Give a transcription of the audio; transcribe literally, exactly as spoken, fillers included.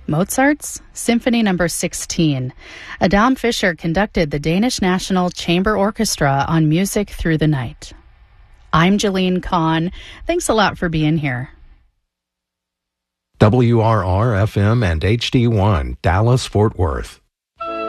Mozart's Symphony Number sixteen. Adam Fischer conducted the Danish National Chamber Orchestra on Music Through the Night. I'm Jeline Kahn. Thanks a lot for being here. W R R F M and H D one, Dallas, Fort Worth.